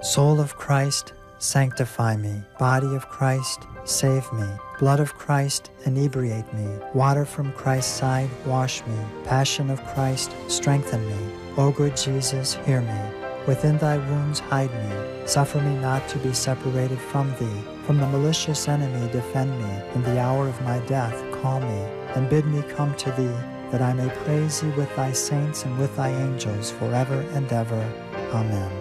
Soul of Christ, sanctify me. Body of Christ, save me. Blood of Christ, inebriate me. Water from Christ's side, wash me. Passion of Christ, strengthen me. O good Jesus, hear me. Within thy wounds hide me. Suffer me not to be separated from thee. From the malicious enemy defend me. In the hour of my death call me, and bid me come to thee, that I may praise thee with thy saints and with thy angels forever and ever. Amen.